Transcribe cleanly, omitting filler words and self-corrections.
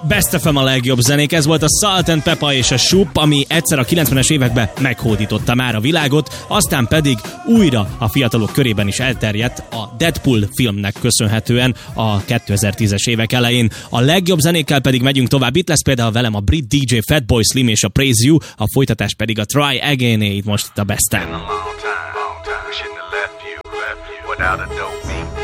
Best FM a legjobb zenék, ez volt a Salt and Pepper és a Shoop, ami egyszer a 90-es években meghódította már a világot, aztán pedig újra a fiatalok körében is elterjedt a Deadpool filmnek köszönhetően a 2010-es évek elején. A legjobb zenékkel pedig megyünk tovább, itt lesz például velem a brit DJ Fatboy Slim és a Praise You, a folytatás pedig a Try Again-é, itt most itt a Best FM.